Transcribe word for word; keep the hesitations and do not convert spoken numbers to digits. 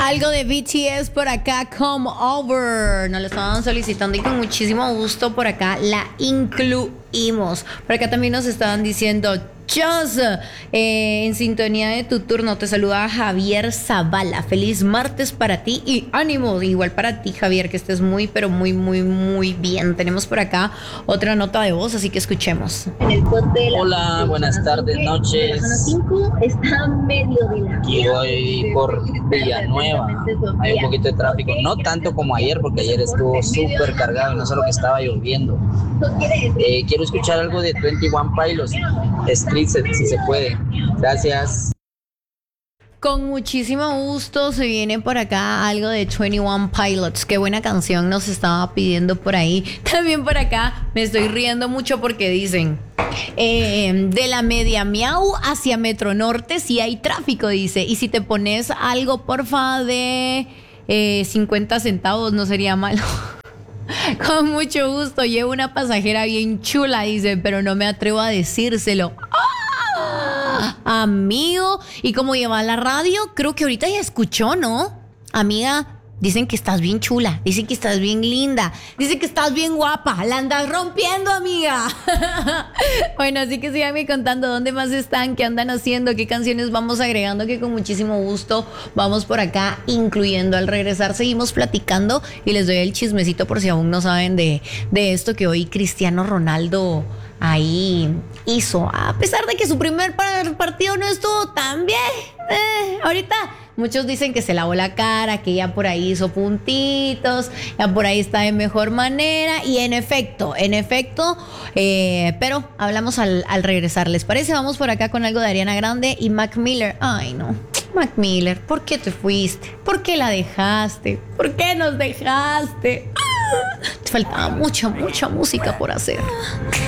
Algo de B T S por acá, Come Over. Nos lo estaban solicitando y con muchísimo gusto por acá la incluimos. Por acá también nos estaban diciendo, Chos, eh, en sintonía de tu turno, te saluda Javier Zavala. Feliz martes para ti y ánimo, igual para ti, Javier, que estés muy, pero muy, muy, muy bien. Tenemos por acá otra nota de voz, así que escuchemos. Hola, buenas tardes, noches. Aquí voy por Villanueva. Hay un poquito de tráfico, no tanto como ayer, porque ayer estuvo súper cargado, no solo que estaba lloviendo. Eh, quiero escuchar algo de veintiuno Pilots, Street, si se puede. Gracias. Con muchísimo gusto se viene por acá algo de veintiuno Pilots. Qué buena canción nos estaba pidiendo por ahí. También por acá me estoy riendo mucho porque dicen eh, de la Media Miau hacia Metro Norte sí hay tráfico, dice. Y si te pones algo, porfa, de eh, cincuenta centavos, no sería malo. Con mucho gusto. Llevo una pasajera bien chula, dice, pero no me atrevo a decírselo. ¡Ah! Amigo, ¿y cómo lleva la radio? Creo que ahorita ya escuchó, ¿no? Amiga, dicen que estás bien chula, dicen que estás bien linda, dicen que estás bien guapa, la andas rompiendo, amiga. Bueno, así que síganme contando dónde más están, qué andan haciendo, qué canciones vamos agregando, que con muchísimo gusto vamos por acá incluyendo. Al regresar seguimos platicando y les doy el chismecito por si aún no saben de, de esto que hoy Cristiano Ronaldo ahí hizo, a pesar de que su primer partido no estuvo tan bien. Eh, ahorita muchos dicen que se lavó la cara, que ya por ahí hizo puntitos, ya por ahí está de mejor manera. Y en efecto, en efecto, eh, pero hablamos al, al regresar. ¿Les parece? Vamos por acá con algo de Ariana Grande y Mac Miller. Ay, no. Mac Miller, ¿por qué te fuiste? ¿Por qué la dejaste? ¿Por qué nos dejaste? ¡Ah! Te faltaba mucha, mucha música por hacer.